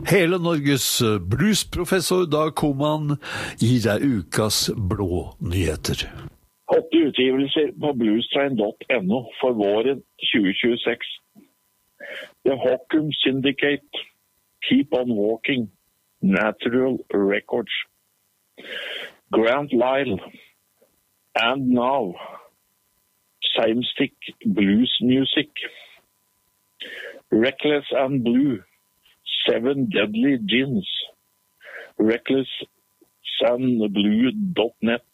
Hele Norges bluesprofessor Dag Koman gir deg ukas blå nyheter. 8 utgivelser på bluestrain.no for våren 2026. The Hockum Syndicate, Keep on Walking, Natural Records. Grant Lyle, And Now, Same Stick Blues Music. Reckless and Blue, 7 Deadly Gins, recklessandblue.net.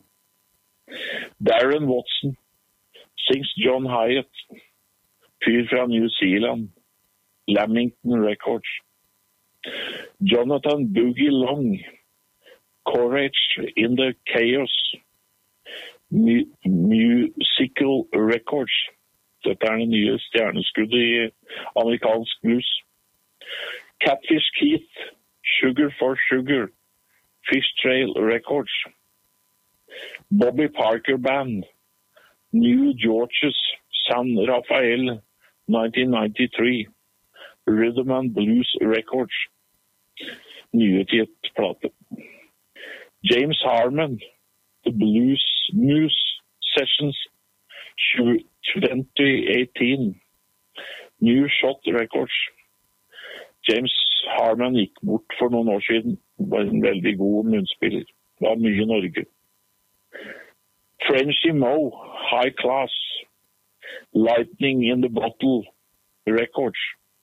Darren Watson sings John Hyatt, fyr fra New Zealand, Lamington Records. Jonathan Boogie Long, Courage in the Chaos, Musical Records. Dette det nye stjerneskuddet i amerikansk blues. Catfish Keith, Sugar for Sugar, Fish Trail Records. Bobby Parker Band, New Georges, San Rafael, 1993, Rhythm and Blues Records, nyutgitt plate. James Harmon, The Blues News Sessions, 2018, New Shot Records. James Harmon gikk bort for noen år siden, var en veldig god munnspiller, var mye i Norge. Frenchy Mo, High Class, Lightning in the Bottle Records.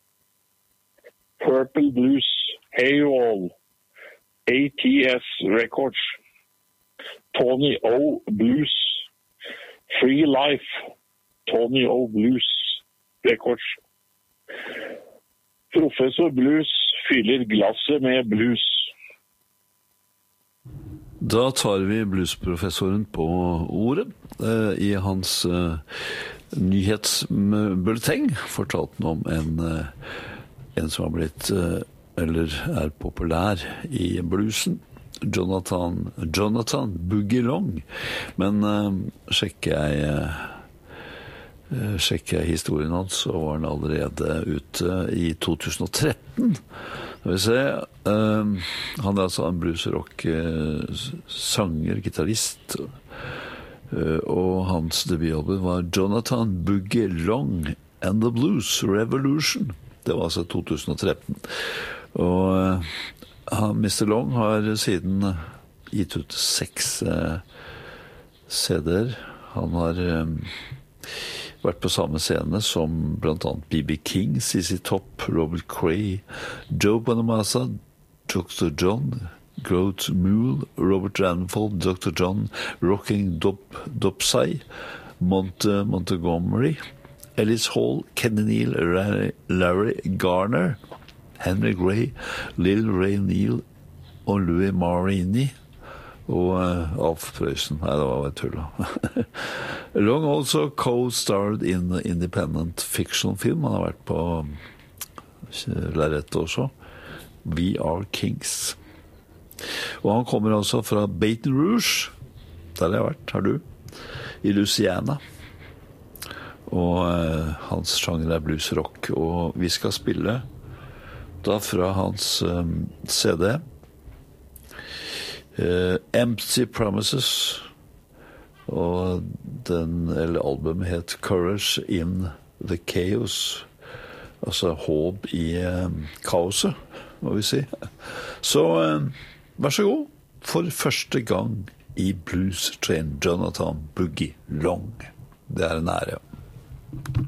Purple Blues, Hey You All, ATS Records. Tony O Blues, Free Life, Tony O Blues Records. Professor Blues fyller glasset med blues. Da tar vi bluesprofessoren på ordet. I hans nyhetsbulleteng fortalte han om en som har blitt, eller populær i bluesen. Jonathan Boogie Long. Men sjekker jeg historien hans, så var han allerede ute i 2013. Det vil si, han altså en blues-rock sanger, gitarrist, og hans debutalbum var Jonathan Boogie Long and the Blues Revolution. Det var altså 2013. Og Mr. Long har siden gitt ut 6 CD-er. Han har vært på samme scene som blant annet B.B. King, CC Top, Robert Cray, Joe Bonamassa, Dr. John, Groat Mule, Robert Ranfold, Dr. John, Rocking Dopsai, Montgomery, Ellis Hall, Kenny Neal, Larry Garner, Henry Gray, Lil Ray Neal og Louis Marini og Alf Prøysen. Nei, det var et tull. Long also co-starred in the independent fiction film. Han har vært på lerret også. We Are Kings. Og han kommer altså fra Baton Rouge. Der har jeg vært, har du? I Louisiana. Og hans sjanger blues-rock. Og vi skal spille da fra hans CD Empty Promises, og albumet het Courage in the Chaos, altså håp i kaoset, må vi si. Så vær så god, for første gang i Blues Train, Jonathan Boogie Long. Det en ære.